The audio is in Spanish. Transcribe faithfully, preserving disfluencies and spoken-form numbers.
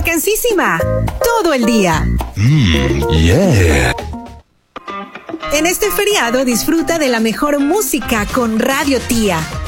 vacancísima. Todo el día. Mmm, yeah. En este feriado disfruta de la mejor música con Radio Tía.